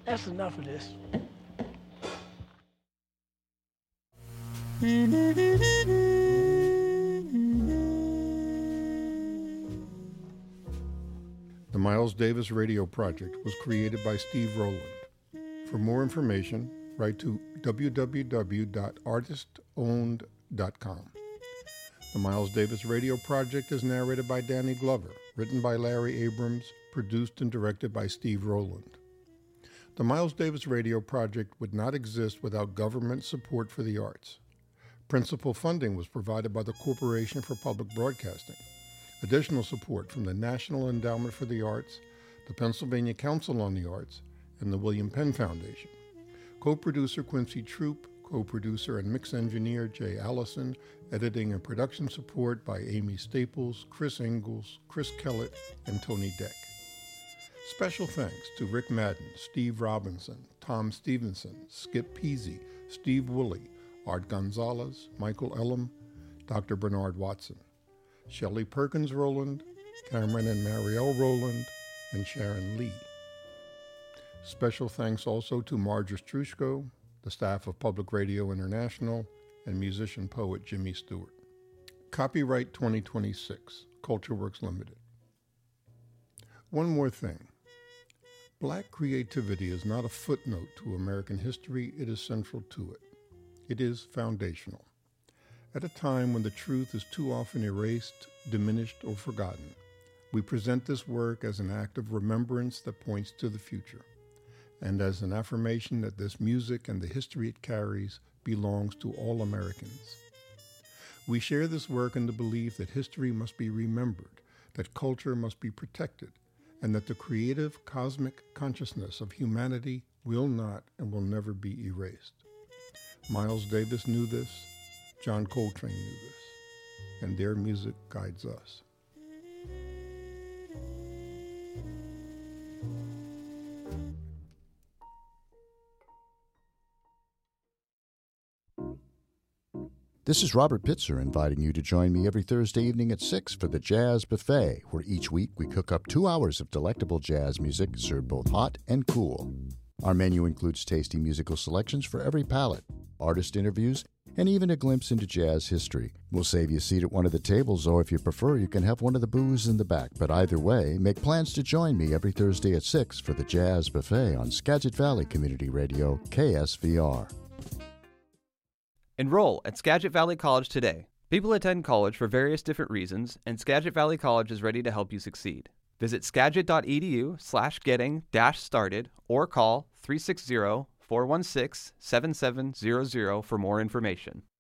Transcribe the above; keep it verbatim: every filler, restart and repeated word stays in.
That's enough of this. The Miles Davis Radio Project was created by Steve Rowland. For more information, write to w w w dot artist owned dot com. The Miles Davis Radio Project is narrated by Danny Glover, written by Larry Abrams, produced and directed by Steve Rowland. The Miles Davis Radio Project would not exist without government support for the arts. Principal funding was provided by the Corporation for Public Broadcasting. Additional support from the National Endowment for the Arts, the Pennsylvania Council on the Arts, and the William Penn Foundation. Co-producer Quincy Troop, co-producer and mix engineer Jay Allison, editing and production support by Amy Staples, Chris Ingalls, Chris Kellett, and Tony Deck. Special thanks to Rick Madden, Steve Robinson, Tom Stevenson, Skip Peasy, Steve Woolley, Art Gonzalez, Michael Elam, Doctor Bernard Watson, Shelley Perkins Rowland, Cameron and Marielle Rowland, and Sharon Lee. Special thanks also to Marge Strushko, the staff of Public Radio International, and musician-poet Jimmy Stewart. Copyright twenty twenty-six, CultureWorks Limited. One more thing. Black creativity is not a footnote to American history, it is central to it. It is foundational. At a time when the truth is too often erased, diminished, or forgotten, we present this work as an act of remembrance that points to the future, and as an affirmation that this music and the history it carries belongs to all Americans. We share this work in the belief that history must be remembered, that culture must be protected, and that the creative cosmic consciousness of humanity will not and will never be erased. Miles Davis knew this, John Coltrane knew this, and their music guides us. This is Robert Pitzer inviting you to join me every Thursday evening at six for the Jazz Buffet, where each week we cook up two hours of delectable jazz music served both hot and cool. Our menu includes tasty musical selections for every palate, artist interviews, and even a glimpse into jazz history. We'll save you a seat at one of the tables, or if you prefer, you can have one of the booths in the back. But either way, make plans to join me every Thursday at six for the Jazz Buffet on Skagit Valley Community Radio, K S V R. Enroll at Skagit Valley College today. People attend college for various different reasons, and Skagit Valley College is ready to help you succeed. Visit skagit.edu slash getting dash started or call three six zero, four one six, seven seven zero zero for more information.